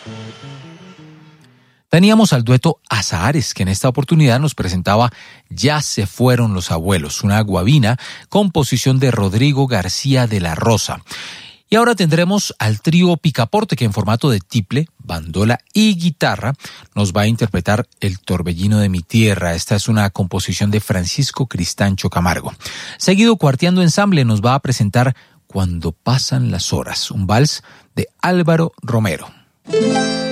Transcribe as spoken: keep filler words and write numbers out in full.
Teníamos al dueto Azahares, que en esta oportunidad nos presentaba Ya se fueron los abuelos, una guabina, composición de Rodrigo García de la Rosa. Y ahora tendremos al trío Picaporte, que en formato de tiple, bandola y guitarra nos va a interpretar El Torbellino de mi tierra. Esta es una composición de Francisco Cristancho Camargo. Seguido, Cuarteando Ensamble nos va a presentar Cuando pasan las horas, un vals de Álvaro Romero.